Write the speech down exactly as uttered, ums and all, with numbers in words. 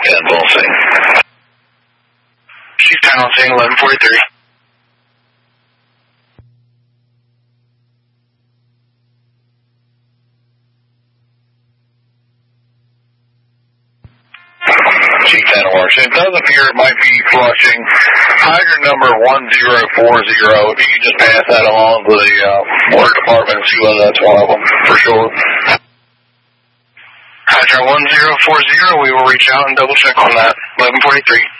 ten pulsing. She's ten on scene, eleven forty-three. G ten works. It does appear it might be flushing. Hydrant number one zero four zero. If you can just pass that along to the uh, water department and see whether that's one of them, for sure. Hydrant one zero four zero, we will reach out and double check on that. eleven forty-three.